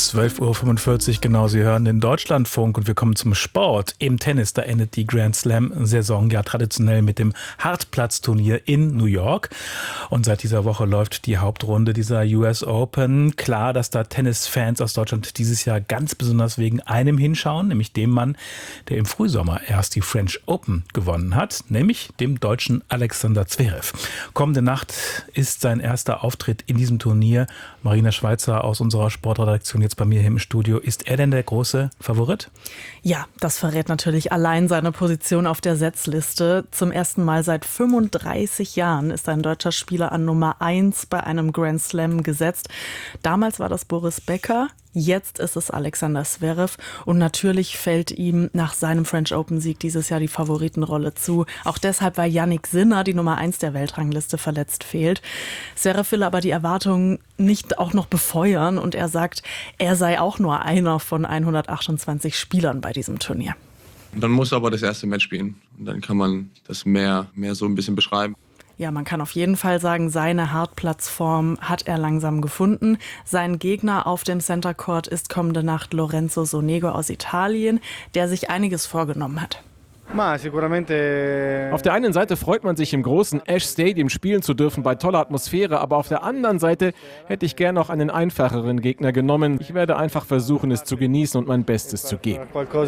12:45 Uhr genau. Sie hören den Deutschlandfunk und wir kommen zum Sport. Im Tennis, da endet die Grand Slam-Saison ja traditionell mit dem Hartplatz-Turnier in New York. Und seit dieser Woche läuft die Hauptrunde dieser US Open. Klar, dass da Tennisfans aus Deutschland dieses Jahr ganz besonders wegen einem hinschauen, nämlich dem Mann, der im Frühsommer erst die French Open gewonnen hat, nämlich dem Deutschen Alexander Zverev. Kommende Nacht ist sein erster Auftritt in diesem Turnier. Marina Schweizer aus unserer Sportredaktion jetzt bei mir hier im Studio. Ist er denn der große Favorit? Ja, das verrät natürlich allein seine Position auf der Setzliste. Zum ersten Mal seit 35 Jahren ist ein deutscher Spieler an Nummer 1 bei einem Grand Slam gesetzt. Damals war das Boris Becker. Jetzt ist es Alexander Zverev und natürlich fällt ihm nach seinem French Open-Sieg dieses Jahr die Favoritenrolle zu. Auch deshalb, weil Jannik Sinner, die Nummer 1 der Weltrangliste, verletzt fehlt. Zverev will aber die Erwartungen nicht auch noch befeuern und er sagt, er sei auch nur einer von 128 Spielern bei diesem Turnier. Dann muss er aber das erste Match spielen und dann kann man das mehr so ein bisschen beschreiben. Ja, man kann auf jeden Fall sagen, seine Hartplatzform hat er langsam gefunden. Sein Gegner auf dem Center Court ist kommende Nacht Lorenzo Sonego aus Italien, der sich einiges vorgenommen hat. Auf der einen Seite freut man sich, im großen Ash Stadium spielen zu dürfen bei toller Atmosphäre, aber auf der anderen Seite hätte ich gern noch einen einfacheren Gegner genommen. Ich werde einfach versuchen, es zu genießen und mein Bestes zu geben.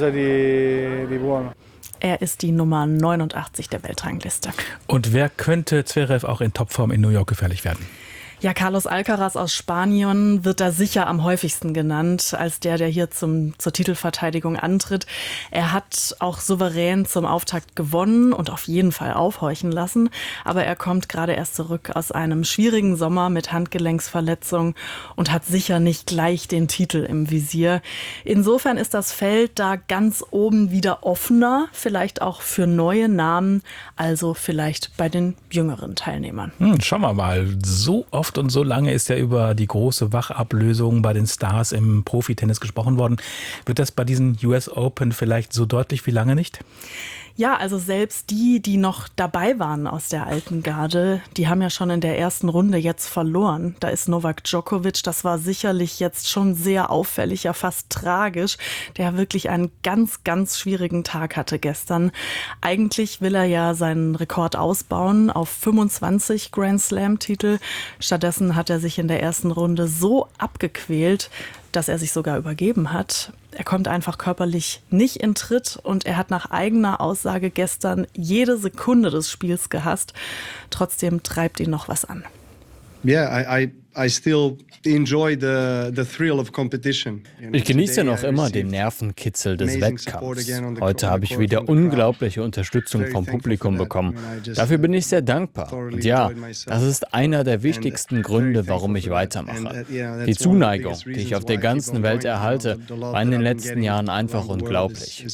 Er ist die Nummer 89 der Weltrangliste. Und wer könnte Zverev auch in Topform in New York gefährlich werden? Ja, Carlos Alcaraz aus Spanien wird da sicher am häufigsten genannt, als der hier zur Titelverteidigung antritt. Er hat auch souverän zum Auftakt gewonnen und auf jeden Fall aufhorchen lassen. Aber er kommt gerade erst zurück aus einem schwierigen Sommer mit Handgelenksverletzung und hat sicher nicht gleich den Titel im Visier. Insofern ist das Feld da ganz oben wieder offener, vielleicht auch für neue Namen, also vielleicht bei den jüngeren Teilnehmern. Schauen wir mal, so oft und so lange ist ja über die große Wachablösung bei den Stars im Profitennis gesprochen worden. Wird das bei diesen US Open vielleicht so deutlich wie lange nicht? Ja, also selbst die noch dabei waren aus der alten Garde, die haben ja schon in der ersten Runde jetzt verloren. Da ist Novak Djokovic, das war sicherlich jetzt schon sehr auffällig, ja fast tragisch, der wirklich einen ganz, ganz schwierigen Tag hatte gestern. Eigentlich will er ja seinen Rekord ausbauen auf 25 Grand Slam-Titel. Stattdessen hat er sich in der ersten Runde so abgequält, dass er sich sogar übergeben hat. Er kommt einfach körperlich nicht in Tritt und er hat nach eigener Aussage gestern jede Sekunde des Spiels gehasst. Trotzdem treibt ihn noch was an. Yeah, I still enjoy the thrill of competition. Ich genieße noch immer den Nervenkitzel des Wettkampfs. Heute habe ich wieder unglaubliche Unterstützung vom Publikum bekommen. Dafür bin ich sehr dankbar. Und ja, das ist einer der wichtigsten Gründe, warum ich weitermache. Die Zuneigung, die ich auf der ganzen Welt erhalte, war in den letzten Jahren einfach unglaublich.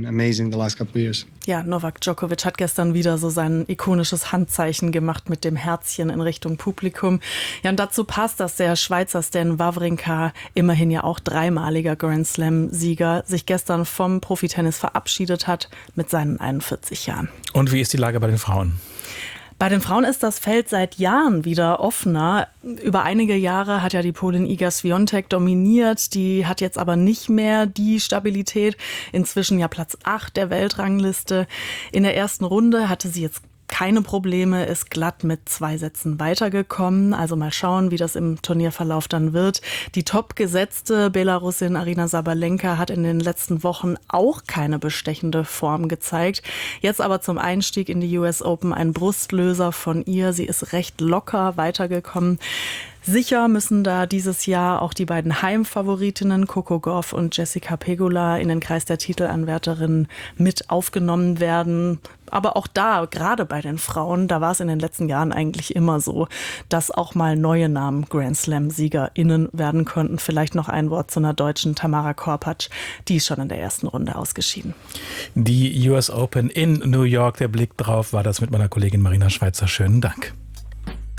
Ja, Novak Djokovic hat gestern wieder so sein ikonisches Handzeichen gemacht mit dem Herzchen in Richtung Publikum. Ja, und dazu passt, dass der Schweizer Stan Wawrinka, immerhin ja auch dreimaliger Grand Slam-Sieger, sich gestern vom Profitennis verabschiedet hat mit seinen 41 Jahren. Und wie ist die Lage bei den Frauen? Bei den Frauen ist das Feld seit Jahren wieder offener. Über einige Jahre hat ja die Polin Iga Swiatek dominiert. Die hat jetzt aber nicht mehr die Stabilität. Inzwischen ja Platz 8 der Weltrangliste. In der ersten Runde hatte sie jetzt keine Probleme, ist glatt mit 2 Sätzen weitergekommen. Also mal schauen, wie das im Turnierverlauf dann wird. Die topgesetzte Belarusin Aryna Sabalenka hat in den letzten Wochen auch keine bestechende Form gezeigt. Jetzt aber zum Einstieg in die US Open ein Brustlöser von ihr. Sie ist recht locker weitergekommen. Sicher müssen da dieses Jahr auch die beiden Heimfavoritinnen Coco Gauff und Jessica Pegula in den Kreis der Titelanwärterinnen mit aufgenommen werden. Aber auch da, gerade bei den Frauen, da war es in den letzten Jahren eigentlich immer so, dass auch mal neue Namen Grand Slam-SiegerInnen werden konnten. Vielleicht noch ein Wort zu einer Deutschen, Tamara Korpatsch, die ist schon in der ersten Runde ausgeschieden. Die US Open in New York, der Blick drauf war das mit meiner Kollegin Marina Schweizer. Schönen Dank.